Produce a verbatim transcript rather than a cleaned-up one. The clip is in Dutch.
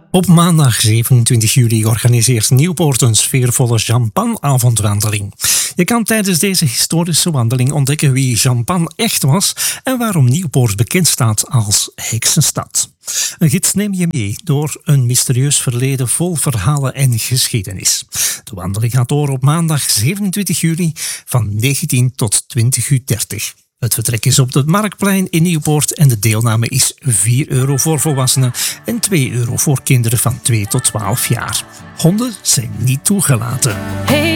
Op maandag zevenentwintig juli organiseert Nieuwpoort een sfeervolle Champagne-avondwandeling. Je kan tijdens deze historische wandeling ontdekken wie Champagne echt was en waarom Nieuwpoort bekend staat als heksenstad. Een gids neemt je mee door een mysterieus verleden vol verhalen en geschiedenis. De wandeling gaat door op maandag zevenentwintig juli van negentien tot twintig uur dertig. Het vertrek is op het Marktplein in Nieuwpoort en de deelname is vier euro voor volwassenen en twee euro voor kinderen van twee tot twaalf jaar. Honden zijn niet toegelaten. Hey.